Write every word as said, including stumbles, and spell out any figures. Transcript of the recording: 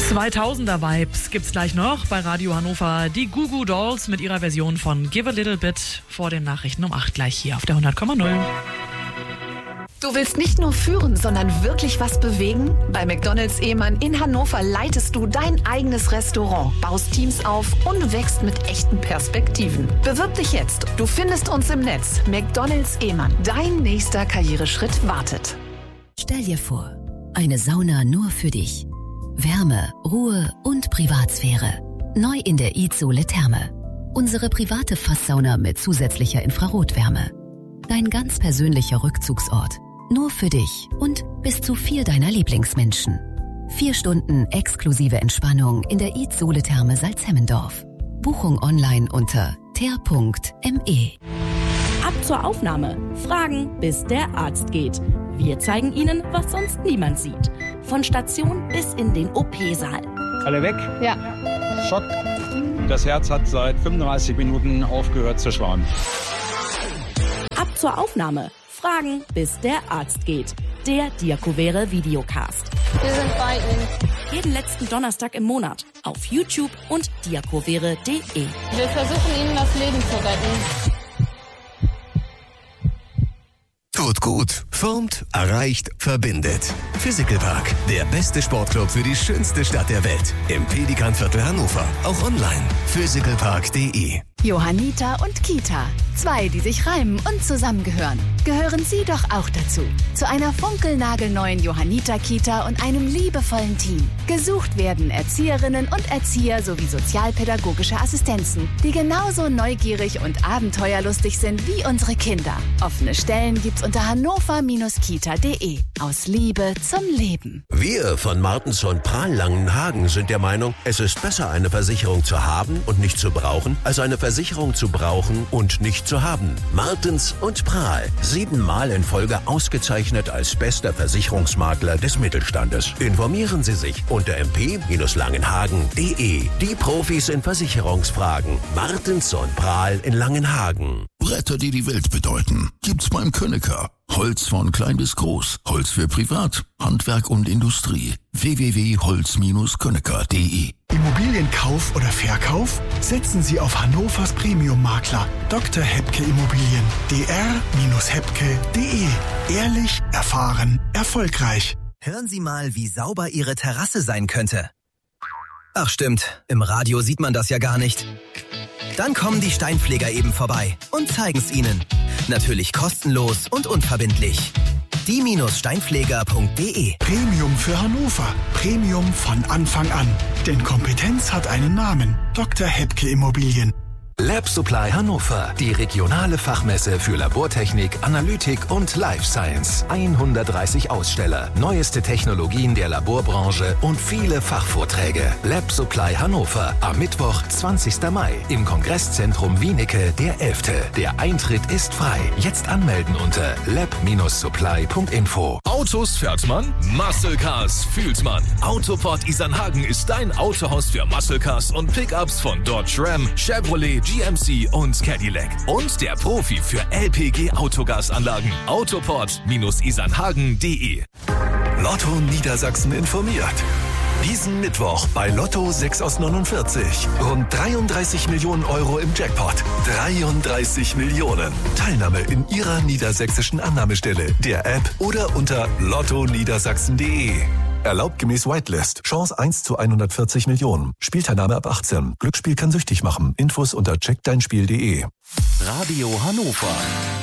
zweitausender-Vibes gibt's gleich noch bei Radio Hannover. Die Goo Goo Dolls mit ihrer Version von Give a Little Bit vor den Nachrichten um acht gleich hier auf der hundert Komma null. Du willst nicht nur führen, sondern wirklich was bewegen? Bei McDonald's Ehmann in Hannover leitest du dein eigenes Restaurant, baust Teams auf und wächst mit echten Perspektiven. Bewirb dich jetzt. Du findest uns im Netz. McDonald's Ehmann. Dein nächster Karriereschritt wartet. Stell dir vor, eine Sauna nur für dich. Wärme, Ruhe und Privatsphäre. Neu in der Izole Therme. Unsere private Fasssauna mit zusätzlicher Infrarotwärme. Dein ganz persönlicher Rückzugsort. Nur für dich und bis zu vier deiner Lieblingsmenschen. Vier Stunden exklusive Entspannung in der Izole Therme Salzhemmendorf. Buchung online unter ter punkt me. Ab zur Aufnahme. Fragen, bis der Arzt geht. Wir zeigen Ihnen, was sonst niemand sieht. Von Station bis in den O P-Saal. Alle weg? Ja. Schock. Das Herz hat seit fünfunddreißig Minuten aufgehört zu schlagen. Ab zur Aufnahme. Fragen, bis der Arzt geht. Der Diakovere Videocast. Wir sind bei Ihnen. Jeden letzten Donnerstag im Monat auf YouTube und diakovere punkt de. Wir versuchen Ihnen das Leben zu retten. Tut gut, formt, erreicht, verbindet. Physical Park, der beste Sportclub für die schönste Stadt der Welt. Im Pelikanviertel Hannover. Auch online. physical park punkt de. Johanniter und Kita. Zwei, die sich reimen und zusammengehören. Gehören Sie doch auch dazu. Zu einer funkelnagelneuen Johanniter-Kita und einem liebevollen Team. Gesucht werden Erzieherinnen und Erzieher sowie sozialpädagogische Assistenzen, die genauso neugierig und abenteuerlustig sind wie unsere Kinder. Offene Stellen gibt's unter hannover kita punkt de. Aus Liebe zum Leben. Wir von Martens und Prahl Langenhagen sind der Meinung, es ist besser, eine Versicherung zu haben und nicht zu brauchen, als eine Versicherung zu brauchen und nicht zu haben. Martens und Prahl. Siebenmal in Folge ausgezeichnet als bester Versicherungsmakler des Mittelstandes. Informieren Sie sich unter m p langenhagen punkt de. Die Profis in Versicherungsfragen. Martens und Prahl in Langenhagen. Bretter, die die Welt bedeuten, gibt's beim Könecker. Holz von klein bis groß, Holz für Privat, Handwerk und Industrie. w w w punkt holz könecker punkt de. Immobilienkauf oder Verkauf? Setzen Sie auf Hannovers Premium-Makler Doktor Hebke Immobilien. d r hebke punkt de. Ehrlich, erfahren, erfolgreich. Hören Sie mal, wie sauber Ihre Terrasse sein könnte. Ach stimmt, im Radio sieht man das ja gar nicht. Dann kommen die Steinpfleger eben vorbei und zeigen's Ihnen. Natürlich kostenlos und unverbindlich. die Steinpfleger punkt de. Premium für Hannover. Premium von Anfang an. Denn Kompetenz hat einen Namen. Doktor Hebke Immobilien. Lab Supply Hannover, die regionale Fachmesse für Labortechnik, Analytik und Life Science. hundertdreißig Aussteller, neueste Technologien der Laborbranche und viele Fachvorträge. Lab Supply Hannover am Mittwoch, zwanzigsten Mai im Kongresszentrum Wienicke, der elfte Der Eintritt ist frei. Jetzt anmelden unter lab supply punkt info. Autos fährt man, Muscle Cars fühlt man. Autoport Isernhagen ist dein Autohaus für Muscle Cars und Pickups von Dodge Ram, Chevrolet, G M C und Cadillac. Und der Profi für L P G-Autogasanlagen. autoport isernhagen punkt de. Lotto Niedersachsen informiert. Diesen Mittwoch bei Lotto sechs aus neunundvierzig. Rund dreiunddreißig Millionen Euro im Jackpot. dreiunddreißig Millionen. Teilnahme in Ihrer niedersächsischen Annahmestelle, der App oder unter lotto niedersachsen punkt de. Erlaubt gemäß Whitelist. Chance eins zu hundertvierzig Millionen. Spielteilnahme ab achtzehn. Glücksspiel kann süchtig machen. Infos unter check dein spiel punkt de. Radio Hannover.